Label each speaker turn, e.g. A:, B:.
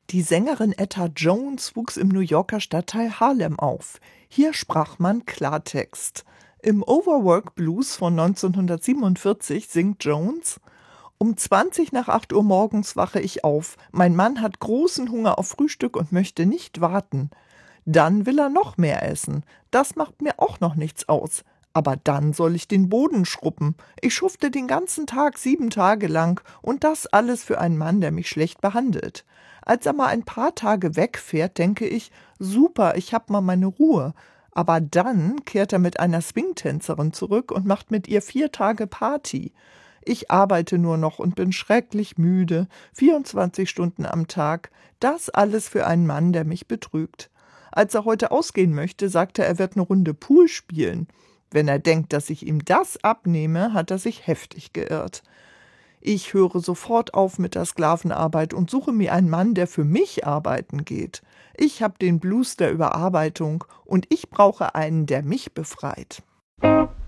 A: Die Sängerin Etta Jones wuchs im New Yorker Stadtteil Harlem auf. Hier sprach man Klartext. Im Overwork Blues von 1947 singt Jones: Um 20 nach 8 Uhr morgens wache ich auf. Mein Mann hat großen Hunger auf Frühstück und möchte nicht warten. Dann will er noch mehr essen. Das macht mir auch noch nichts aus. Aber dann soll ich den Boden schrubben. Ich schufte den ganzen Tag 7 Tage lang und das alles für einen Mann, der mich schlecht behandelt. Als er mal ein paar Tage wegfährt, denke ich, super, ich hab mal meine Ruhe. Aber dann kehrt er mit einer Swingtänzerin zurück und macht mit ihr 4 Tage Party. Ich arbeite nur noch und bin schrecklich müde, 24 Stunden am Tag. Das alles für einen Mann, der mich betrügt. Als er heute ausgehen möchte, sagt er wird eine Runde Pool spielen. Wenn er denkt, dass ich ihm das abnehme, hat er sich heftig geirrt. Ich höre sofort auf mit der Sklavenarbeit und suche mir einen Mann, der für mich arbeiten geht. Ich habe den Blues der Überarbeitung und ich brauche einen, der mich befreit.